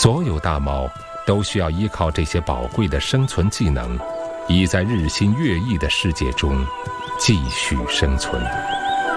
所有大猫都需要依靠这些宝贵的生存技能，以在日新月异的世界中继续生存。